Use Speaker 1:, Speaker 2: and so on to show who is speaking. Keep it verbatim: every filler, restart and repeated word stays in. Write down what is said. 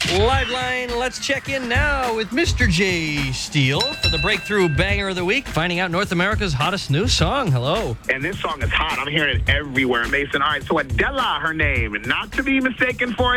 Speaker 1: Liveline, let's check in now with Mister J. Steele for the breakthrough banger of the week, finding out North America's hottest new song. Hello.
Speaker 2: And this song is hot. I'm hearing it everywhere, Mason. All right, so Adela, her name, not to be mistaken for